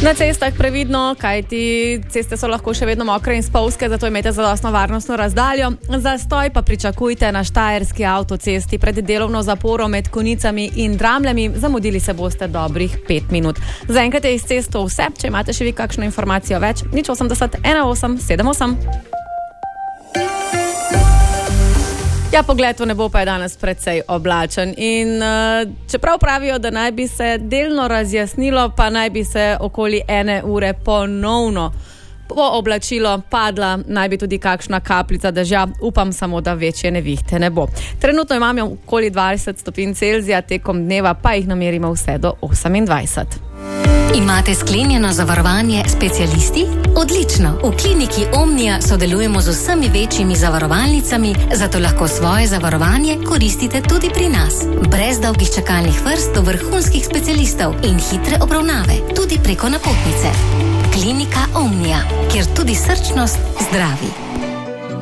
Na cestah previdno, kajti ceste so lahko še vedno mokre in spolzke, zato imejte zadostno varnostno razdaljo. Zastoj pa pričakujte na štajerski avtocesti pred delovno zaporo med Konicami in Dramljami. Zamudili se boste dobrih 5 minut. Zaenkrat je iz cesto vse. Če imate še vi kakšno informacijo več, 080 18 78. Ja, pogled v nebo pa je danes precej oblačen in čeprav pravijo, da naj bi se delno razjasnilo, pa naj bi se okoli 1 ure ponovno oblačilo padla, naj bi tudi kakšna kapljica dežja, upam samo, da večje nevihte ne bo. Trenutno imamo okoli 20 stopinj Celzija, tekom dneva pa jih namerimo vse do 28. Imate sklenjeno zavarovanje specialisti? Odlično! V kliniki Omnia sodelujemo z vsemi večjimi zavarovalnicami, zato lahko svoje zavarovanje koristite tudi pri nas. Brez dolgih čakalnih vrst do vrhunskih specialistov in hitre obravnave, tudi preko napotnice. Klinika Omnia, kjer tudi srčnost zdravi.